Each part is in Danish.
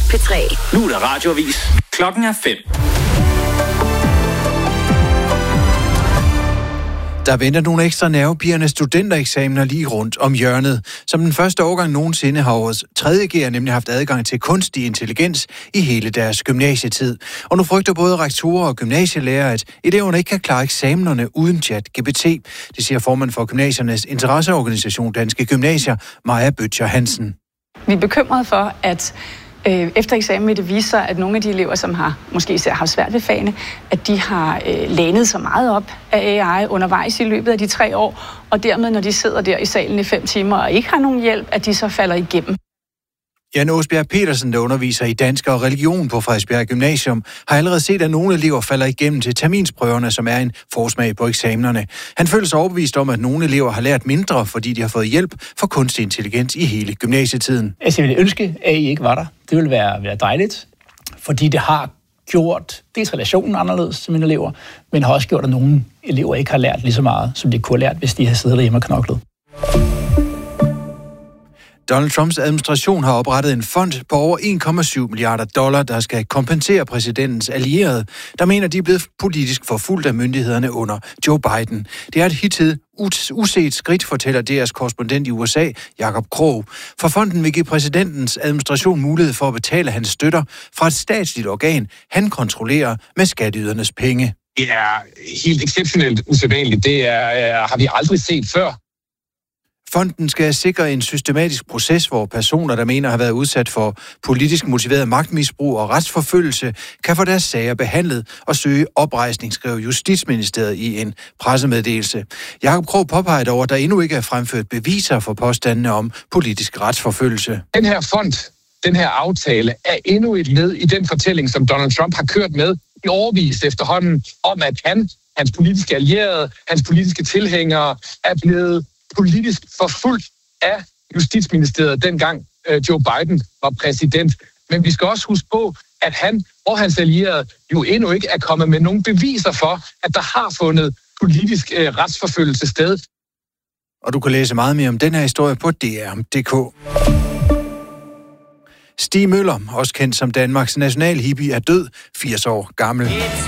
P3. Nu er der radioavis. Klokken er 5. Der venter nogle ekstra nervepirrende studentereksamener lige rundt om hjørnet. Som den første årgang nogensinde har årets 3.G'er nemlig haft adgang til kunstig intelligens i hele deres gymnasietid. Og nu frygter både rektorer og gymnasielærer, at eleverne ikke kan klare eksamenerne uden ChatGPT. Det siger formand for gymnasiernes interesseorganisation Danske Gymnasier, Maja Bøtger Hansen. Vi er bekymrede for, at efter eksamen vil det vise sig, at nogle af de elever, som har måske især haft svært ved fagene, at de har lænet så meget op af AI undervejs i løbet af de 3 år, og dermed, når de sidder der i salen i 5 timer og ikke har nogen hjælp, at de så falder igennem. Jan Åsbjerg Petersen, der underviser i dansk og religion på Frederiksbjerg Gymnasium, har allerede set, at nogle elever falder igennem til terminsprøverne, som er en forsmag på eksamenerne. Han føler sig overbevist om, at nogle elever har lært mindre, fordi de har fået hjælp fra kunstig intelligens i hele gymnasietiden. Altså, jeg ville ønske, at I ikke var der. Det ville være dejligt, fordi det har gjort dels relationen anderledes til mine elever, men har også gjort, at nogle elever ikke har lært lige så meget, som de kunne have lært, hvis de havde siddet derhjemme og knoklet. Donald Trumps administration har oprettet en fond på over $1,7 milliarder, der skal kompensere præsidentens allierede, der mener, de er blevet politisk forfulgt af myndighederne under Joe Biden. Det er et hidtil uset skridt, fortæller deres korrespondent i USA, Jacob Krog. For fonden vil give præsidentens administration mulighed for at betale hans støtter fra et statsligt organ, han kontrollerer med skatteydernes penge. Det er helt exceptionelt usædvanligt. Det har vi aldrig set før. Fonden skal sikre en systematisk proces, hvor personer, der mener har været udsat for politisk motiveret magtmisbrug og retsforfølgelse, kan få deres sager behandlet og søge oprejsning, skrev Justitsministeriet i en pressemeddelelse. Jacob Krog påpeger dog, at der endnu ikke er fremført beviser for påstandene om politisk retsforfølgelse. Den her fond, den her aftale, er endnu et led i den fortælling, som Donald Trump har kørt med i årevis efterhånden, om at hans politiske allierede, hans politiske tilhængere er blevet politisk forfulgt af Justitsministeriet, dengang Joe Biden var præsident. Men vi skal også huske på, at han og hans allierede jo endnu ikke er kommet med nogen beviser for, at der har fundet politisk retsforfølgelse sted. Og du kan læse meget mere om den her historie på dr.dk. Stig Møller, også kendt som Danmarks nationalhippie, er død, 80 år gammel.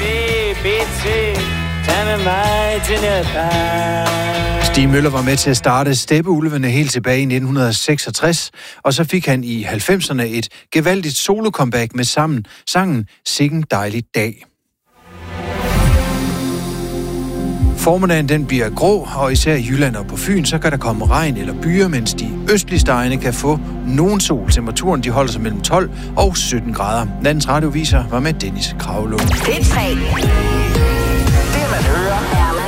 Stig Møller var med til at starte Steppeulvene helt tilbage i 1966, og så fik han i 90'erne et gevaldigt solo-comeback med sangen Sikken dejlig dag. Formiddagen den bliver grå, og især i Jylland og på Fyn, så kan der komme regn eller byer, mens de østligste egne kan få nogen sol. Temperaturen de holder sig mellem 12 og 17 grader. Landets radioviser var med Dennis Kravlund. Det er 3.